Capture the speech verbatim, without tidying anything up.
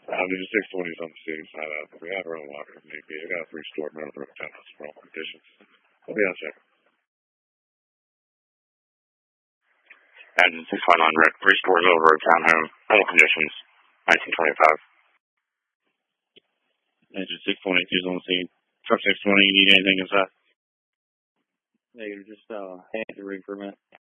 Uh, there's six twenties on the city side out there. We have our own water if need be. I got a three-store member of townhouse for all conditions. I'll be on check. Engine six one nine, Rick. Three stores over at townhome. All conditions. nineteen twenty-five. Engine six twenty-two is on the scene. Truck six twenty, you need anything inside? Negative, just uh, hang the rig for a minute.